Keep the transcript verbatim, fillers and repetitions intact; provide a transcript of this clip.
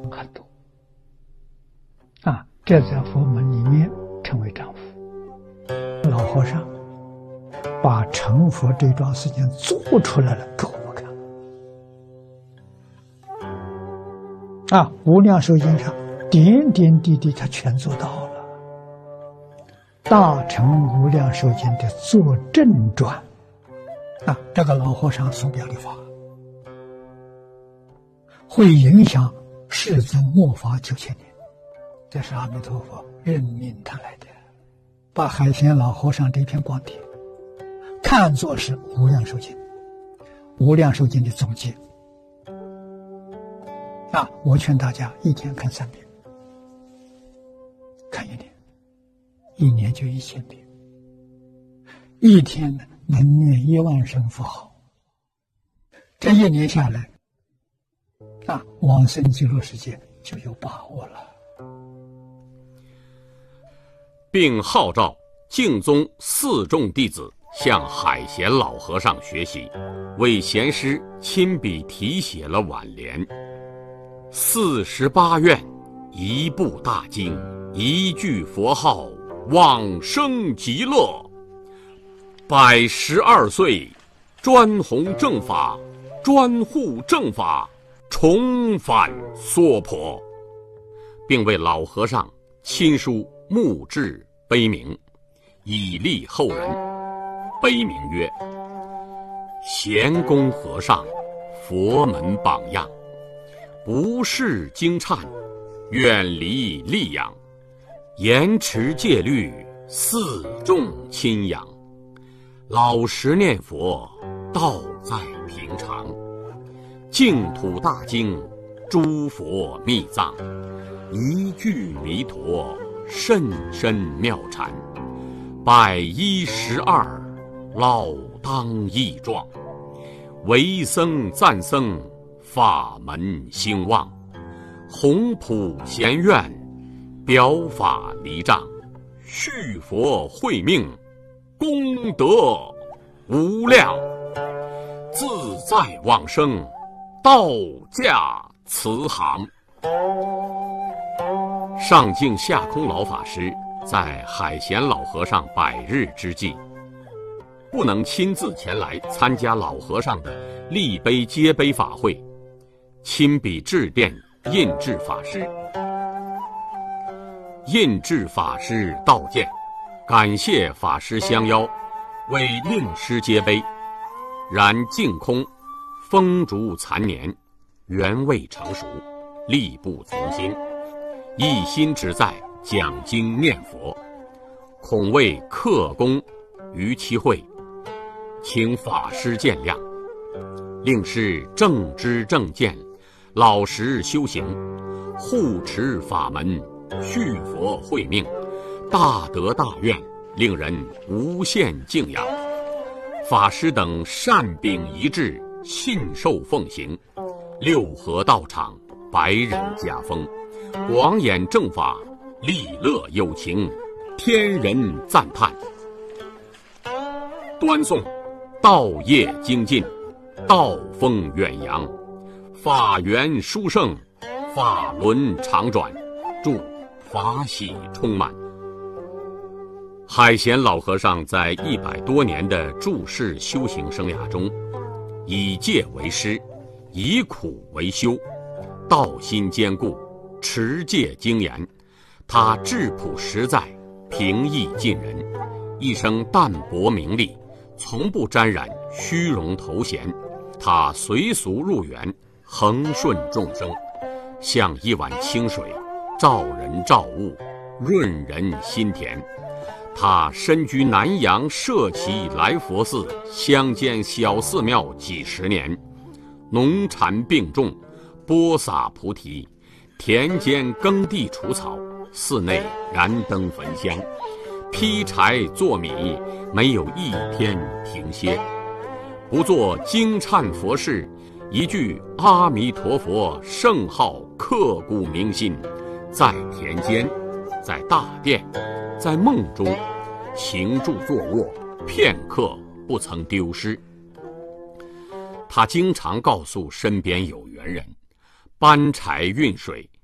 很多啊，这在佛门里面称为丈夫。老和尚把成佛这桩事情做出来了给我们看啊，无量寿经上点点滴滴他全做到了。大乘无量寿经的作证传啊，这个老和尚所表的法会影响世尊末法九千年，这是阿弥陀佛任命他来的，把海贤老和尚这篇光碟看作是无量寿经，无量寿经的总结啊！我劝大家一天看三遍，看一年，一年就一千遍，一天能念一万声佛号，这一年下来啊，往生极乐世界就有把握了。 并号召净宗四众弟子向海贤老和尚学习，为贤师亲笔题写了挽联：四十八愿，一部大经，一句佛号，往生极乐。百十二岁，专弘正法，专护正法，重返娑婆，并为老和尚亲书墓志碑铭，以利后人。碑铭曰：贤公和尚，佛门榜样，不识经忏，远离戾养，严持戒律，四众亲仰，老实念佛，道在平常，净土大经，诸佛密藏，一句弥陀，甚深妙禅，百一十二，老当益壮，为僧赞僧，法门兴旺，弘普贤愿，表法离障，续佛慧命，功德无量，自在往生，道驾慈航。上净下空老法师在海贤老和尚百日之际，不能亲自前来参加老和尚的立碑接碑法会，亲笔致电印制法师。印制法师道见，感谢法师相邀，为令师接碑。然净空风烛残年，原未成熟，力不从心，一心只在讲经念佛，恐为克功于其会，请法师见谅。令师正知正见，老实修行，护持法门，续佛慧命，大德大愿，令人无限敬仰。法师等善秉一致，信受奉行，六合道场，百人家风，广演正法，利乐有情，天人赞叹。端诵道业精进，道风远扬，法缘殊胜，法轮常转，祝法喜充满。海贤老和尚在一百多年的住世修行生涯中，以戒为师，以苦为修，道心坚固，持戒精严。他质朴实在，平易近人，一生淡泊名利，从不沾染虚荣头衔。他随俗入园，恒顺众生，像一碗清水，照人照物，润人心田。他身居南阳舍旗来佛寺乡间小寺庙几十年，农禅并种，播撒菩提，田间耕地除草，寺内燃灯焚香，劈柴做米，没有一天停歇。不做经忏佛事，一句阿弥陀佛圣号刻骨铭心，在田间，在大殿，在梦中，行住坐卧，片刻不曾丢失。他经常告诉身边有缘人，搬柴运水，